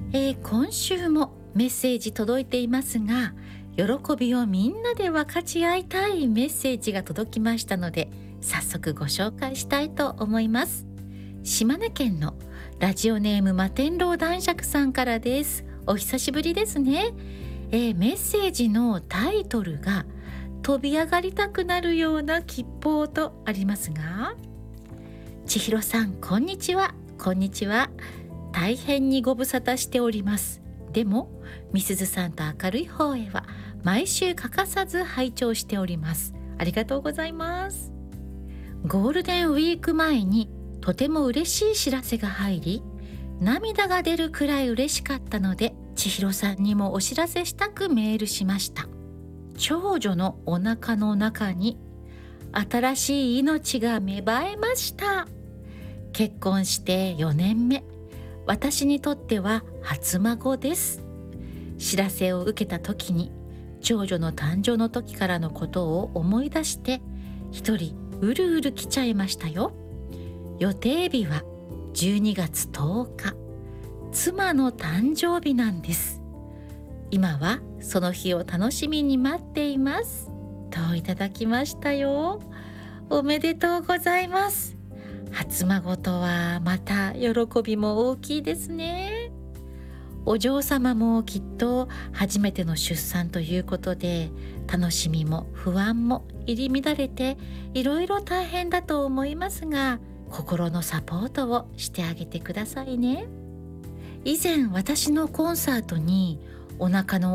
今週もメッセージ届いていますが、喜びをみんなで分かち合いたいメッセージが届きましたので、早速ご紹介したいと思います。島根県のラジオネーム摩天楼男爵さんからです。お久しぶりですね。メッセージのタイトルが飛び上がりたくなるような吉報とありますが、千尋さんこんにちは。こんにちは。大変にご無沙汰しております。でもみすずさんと明るい方へは毎週欠かさず拝聴しております。ありがとうございます。ゴールデンウィーク前にとても嬉しい知らせが入り、涙が出るくらい嬉しかったので、千尋さんにもお知らせしたくメールしました。長女のお腹の中に新しい命が芽生えました。結婚して4年目、私にとっては初孫です。知らせを受けた時に長女の誕生の時からのことを思い出して、一人うるうる来ちゃいましたよ。予定日は12月10日、妻の誕生日なんです。今はその日を楽しみに待っています。といただきましたよ。おめでとうございます。初孫とはまた喜びも大きいですね。お嬢様もきっと初めての出産ということで、楽しみも不安も入り乱れていろいろ大変だと思いますが、心のサポートをしてあげてくださいね。以前私のコンサートにお腹の